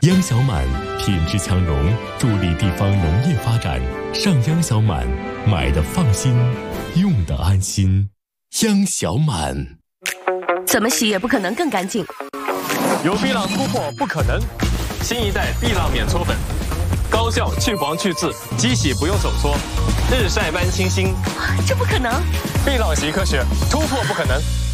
央小满品质强农，助力地方农业发展。上央小满，买的放心，用的安心。央小满， 怎么洗也不可能更干净。 有碧浪突破不可能，新一代碧浪免搓粉，高效去黄去渍，机洗不用手搓，日晒般清新。 这不可能！ 碧浪洗科学，突破不可能。